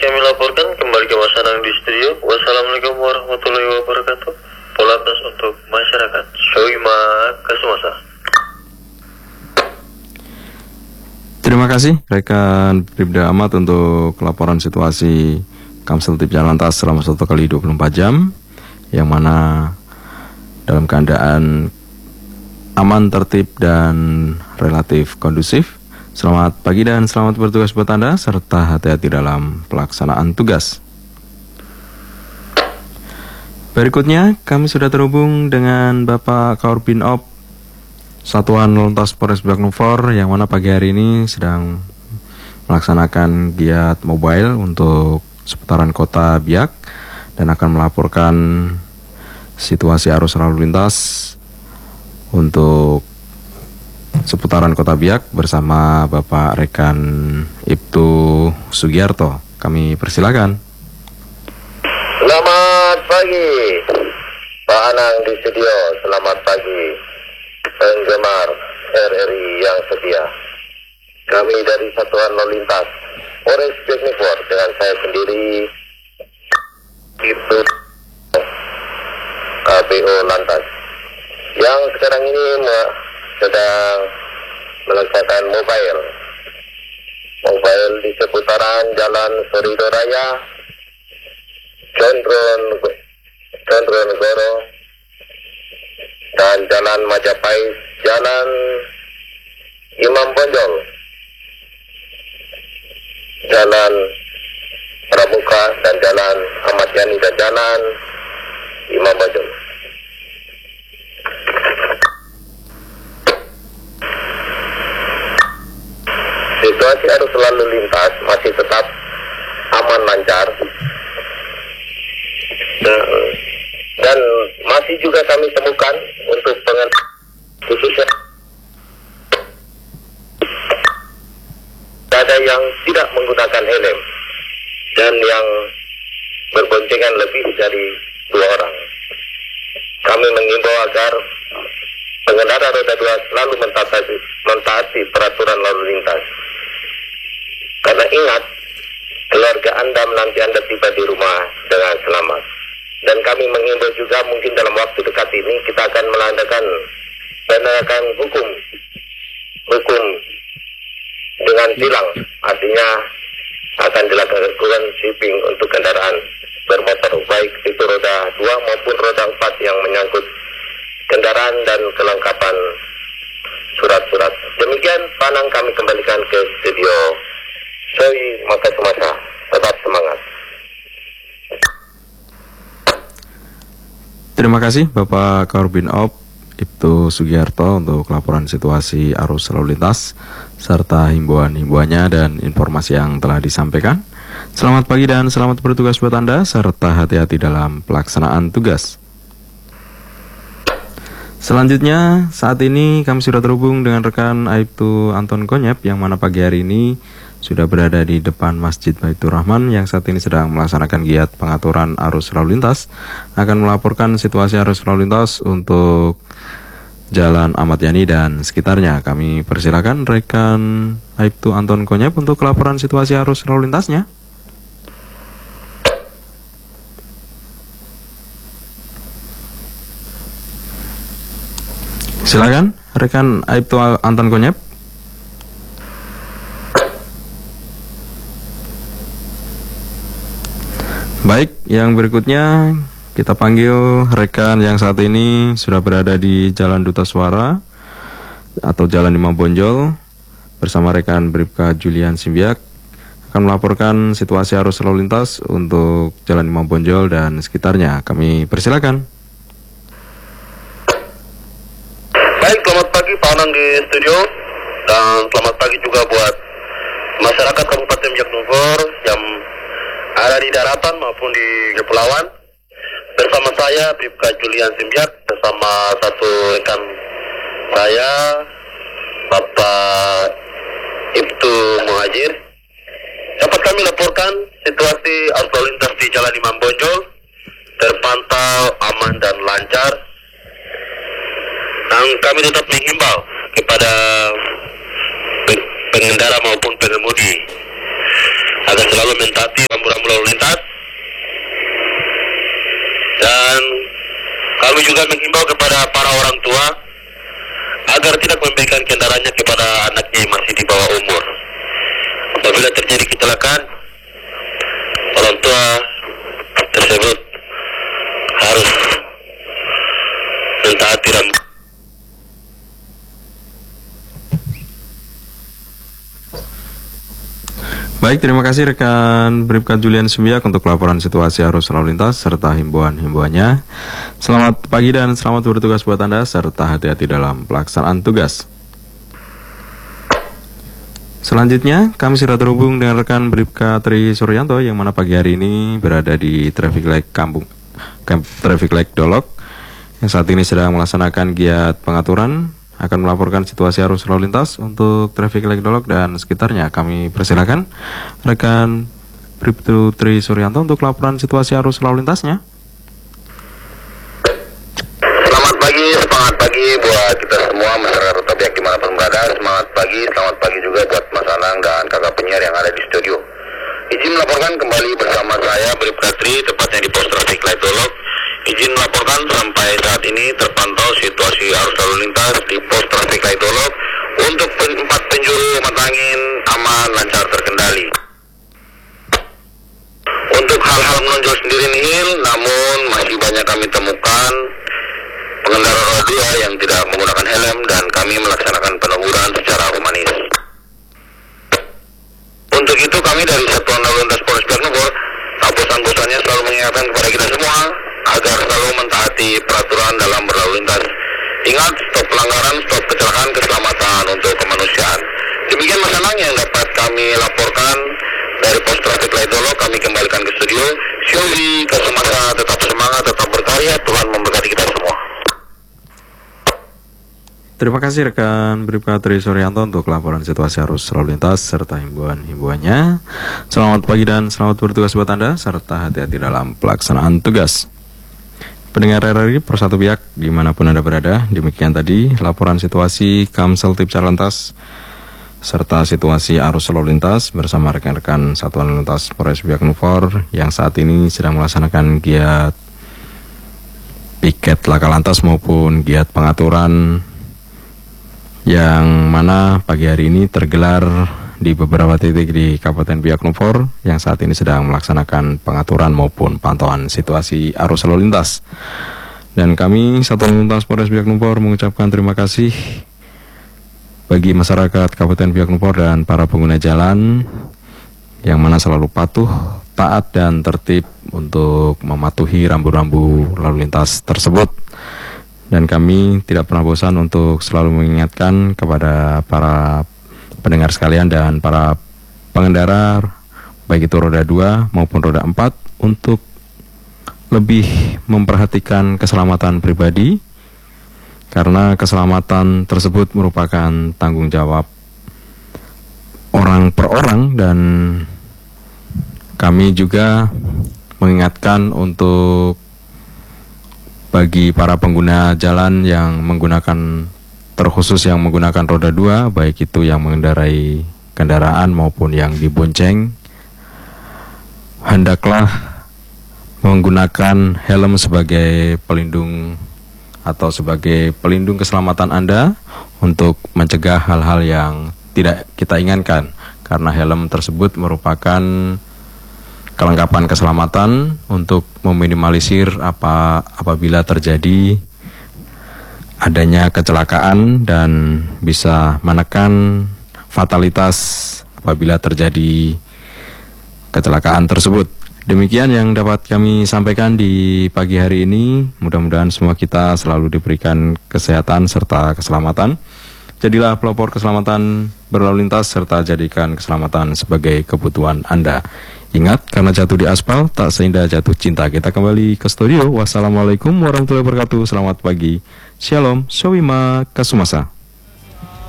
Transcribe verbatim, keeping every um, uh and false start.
kami laporkan kembali ke Mas Anang di studio. Wassalamualaikum warahmatullahi wabarakatuh. Polantas untuk masyarakat. Soima Kasumasa. Terima kasih rekan Bribda Ahmad untuk laporan situasi Kamsel Tip Jalan Lantas selama satu kali dua puluh empat jam, yang mana dalam keadaan aman, tertib, dan relatif kondusif. Selamat pagi dan selamat bertugas buat Anda, serta hati-hati dalam pelaksanaan tugas. Berikutnya kami sudah terhubung dengan Bapak Kaurbinob Satuan Lantas Polres Biak Numfor, yang mana pagi hari ini sedang melaksanakan giat mobile untuk seputaran kota Biak dan akan melaporkan situasi arus lalu lintas untuk seputaran kota Biak bersama Bapak Rekan Ibtu Sugiarto. Kami persilakan. Selamat pagi Pak Anang di studio. Selamat pagi penggemar R R I yang setia. Kami dari Satuan Lalu Lintas Polres Biak Numfor dengan saya sendiri Ibtu K B O Lantas yang sekarang ini sedang melaksanakan mobile mobile di seputaran Jalan Sorido Raya, Condron Condronegoro, dan Jalan Majapahit, Jalan Imam Bonjol, Jalan Pramuka, dan Jalan Ahmad Yani, dan Jalan Imam Bonjol. Situasi arus lalu lintas masih tetap aman, lancar, dan masih juga kami temukan untuk pengendara khususnya ada yang tidak menggunakan helm dan yang berboncengan lebih dari dua orang. Kami mengimbau agar pengendara roda dua selalu mentaati, mentaati peraturan lalu lintas. Karena ingat, keluarga Anda menanti Anda tiba di rumah dengan selamat. Dan kami mengimbau juga mungkin dalam waktu dekat ini kita akan melandakan penegakan hukum hukum dengan tilang, artinya akan dilakukan sweeping untuk kendaraan bermotor, baik itu roda dua maupun roda empat yang menyangkut kendaraan dan kelengkapan surat-surat. Demikian Panang kami kembalikan ke studio. Soi maka semasa, tetap semangat. Terima kasih Bapak Kaurbinob Ibtu Sugiarto untuk laporan situasi arus lalu lintas serta himbauan-himbauannya dan informasi yang telah disampaikan. Selamat pagi dan selamat bertugas buat Anda, serta hati-hati dalam pelaksanaan tugas. Selanjutnya, saat ini kami sudah terhubung dengan rekan Aibtu Anton Konyep, yang mana pagi hari ini sudah berada di depan Masjid Baitur Rahman, yang saat ini sedang melaksanakan giat pengaturan arus lalu lintas, akan melaporkan situasi arus lalu lintas untuk Jalan Ahmad Yani dan sekitarnya. Kami persilakan rekan Aibtu Anton Konyep untuk laporan situasi arus lalu lintasnya. Silakan rekan Aibtu Anton Konyep. Baik, yang berikutnya kita panggil rekan yang saat ini sudah berada di Jalan Duta Suara atau Jalan Imam Bonjol bersama rekan Bribka Julian Simbiak, akan melaporkan situasi arus lalu lintas untuk Jalan Imam Bonjol dan sekitarnya. Kami persilakan. Baik, selamat pagi Pak Anang di studio, dan selamat pagi juga buat masyarakat Kabupaten Biak Numfor yang ada di daratan maupun di kepulauan. Bersama saya Bribka Julian Simbiak bersama satu rekan saya Bapak Ibtu Muhajir. Dapat kami laporkan situasi arus lalu lintas di Jalan Imam Bonjol terpantau aman dan lancar. Dan kami tetap menghimbau kepada pengendara maupun pengemudi agar selalu mentaati rambu-rambu juga menghimbau kepada para orang tua agar tidak memberikan kendaraannya kepada anaknya yang masih di bawah umur. Apabila terjadi kecelakaan, orang tua tersebut harus mentaati rambu. Baik, terima kasih rekan Bribka Julian Sumiak untuk laporan situasi arus lalu lintas serta himbauan-himbauannya. Selamat pagi dan selamat bertugas buat Anda serta hati-hati dalam pelaksanaan tugas. Selanjutnya, kami sudah terhubung dengan rekan Bribka Tri Suryanto yang mana pagi hari ini berada di Traffic Light Kampung Camp Traffic Light Dolok yang saat ini sedang melaksanakan giat pengaturan, akan melaporkan situasi arus lalu lintas untuk Traffic Light Dolok dan sekitarnya. Kami persilakan rekan Bribtu Tri Suryanto untuk laporan situasi arus lalu lintasnya. Selamat pagi, semangat pagi buat kita semua masyarakat Kota Biak dimanapun berada. Semangat pagi, selamat pagi juga buat Mas Anang dan kakak penyiar yang ada di studio. Izin melaporkan kembali bersama saya Bribka Tri, tepatnya di pos Traffic Light Dolok. Izin melaporkan sampai saat ini terpantau situasi arus lalu lintas di pos Traffic Light Dolok untuk empat penjuru Matangin aman, lancar, terkendali. Untuk hal-hal menonjol sendiri nihil, namun masih banyak kami temukan pengendara roda dua yang tidak menggunakan helm dan kami melaksanakan peneguran secara humanis. Untuk itu kami dari Satuan Lalu Lintas Polres Biak Numfor, bosan-bosannya selalu mengingatkan kepada kita semua agar selalu mentaati peraturan dalam berlalu lintas. Ingat, stop pelanggaran, stop kecelakaan, keselamatan untuk kemanusiaan. Demikian Mas Anang yang dapat kami laporkan dari pos Traffic Light Dolok. Kami kembalikan ke studio. Syuri, Kasumasa, tetap semangat, tetap berkarya. Tuhan memberkati kita semua. Terima kasih rekan Bribka Tri Suryanto untuk laporan situasi arus lalu lintas serta himbauan-himbauannya. Selamat pagi dan selamat bertugas buat Anda serta hati-hati dalam pelaksanaan tugas. Pendengar R R I Persatu Biak dimanapun Anda berada, demikian tadi laporan situasi Kamsel Tipcar Lantas serta situasi arus lalu lintas bersama rekan-rekan Satuan Lalu Lintas Polres Biak Numfor yang saat ini sedang melaksanakan giat piket laka lantas maupun giat pengaturan yang mana pagi hari ini tergelar di beberapa titik di Kabupaten Biak Numfor yang saat ini sedang melaksanakan pengaturan maupun pantauan situasi arus lalu lintas. Dan kami Satuan Lalu Lintas Polres Biak Numfor mengucapkan terima kasih bagi masyarakat Kabupaten Biak Numfor dan para pengguna jalan yang mana selalu patuh, taat dan tertib untuk mematuhi rambu-rambu lalu lintas tersebut. Dan kami tidak pernah bosan untuk selalu mengingatkan kepada para pendengar sekalian dan para pengendara baik itu roda dua maupun roda empat untuk lebih memperhatikan keselamatan pribadi, karena keselamatan tersebut merupakan tanggung jawab orang per orang. Dan kami juga mengingatkan untuk bagi para pengguna jalan yang menggunakan, terkhusus yang menggunakan roda dua, baik itu yang mengendarai kendaraan maupun yang dibonceng, hendaklah menggunakan helm sebagai pelindung atau sebagai pelindung keselamatan Anda untuk mencegah hal-hal yang tidak kita inginkan, karena helm tersebut merupakan kelengkapan keselamatan untuk meminimalisir apa apabila terjadi adanya kecelakaan dan bisa menekan fatalitas apabila terjadi kecelakaan tersebut. Demikian yang dapat kami sampaikan di pagi hari ini. Mudah-mudahan semua kita selalu diberikan kesehatan serta keselamatan. Jadilah pelopor keselamatan berlalu lintas serta jadikan keselamatan sebagai kebutuhan Anda. Ingat, karena jatuh di aspal tak seindah jatuh cinta. Kita kembali ke studio. Wassalamualaikum warahmatullahi wabarakatuh. Selamat pagi. Shalom. Showima Kasumasa.